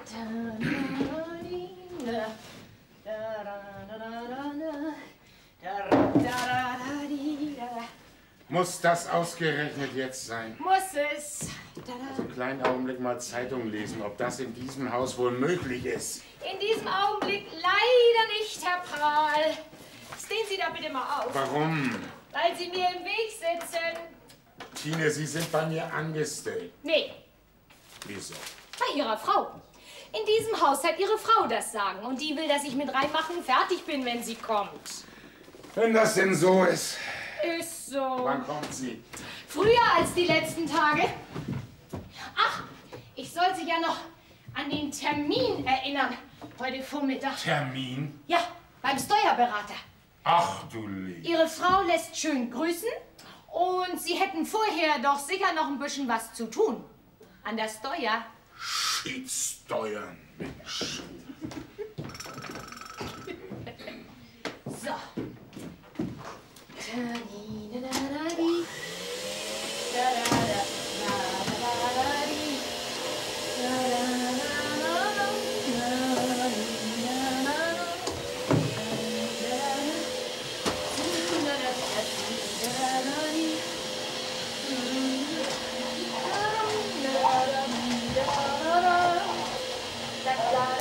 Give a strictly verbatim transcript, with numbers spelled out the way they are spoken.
Muss das ausgerechnet jetzt sein? Muss es. So einen kleinen Augenblick mal Zeitung lesen, ob das in diesem Haus wohl möglich ist. In diesem Augenblick leider nicht, Herr Prahl. Stehen Sie da bitte mal auf. Warum? Weil Sie mir im Weg sitzen. Tine, Sie sind bei mir angestellt. Nee. Wieso? Bei Ihrer Frau. In diesem Haus hat Ihre Frau das Sagen. Und die will, dass ich mit reinmachen fertig bin, wenn sie kommt. Wenn das denn so ist. Ist so. Wann kommt sie? Früher als die letzten Tage. Ach, ich soll Sie ja noch an den Termin erinnern. Heute Vormittag. Termin? Ja, beim Steuerberater. Ach du Lieb. Ihre Frau lässt schön grüßen. Und Sie hätten vorher doch sicher noch ein bisschen was zu tun. An der Steuer. Schiedssteuern, Mensch. So. Tani.